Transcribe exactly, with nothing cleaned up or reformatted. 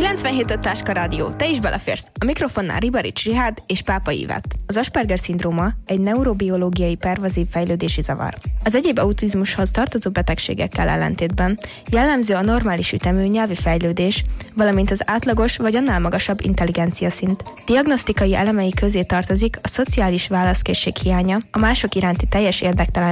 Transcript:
kilencvenhét öt Táska Rádió, te is beleférsz. A mikrofonnál Ribarics Richárd és Pápa Ivett. Az Asperger-szindróma egy neurobiológiai pervazív fejlődési zavar. Az egyéb autizmushoz tartozó betegségekkel ellentétben jellemző a normális ütemű nyelvi fejlődés, valamint az átlagos vagy annál magasabb intelligencia szint. Diagnosztikai elemei közé tartozik a szociális válaszkészség hiánya, a mások iránti teljes érdektelen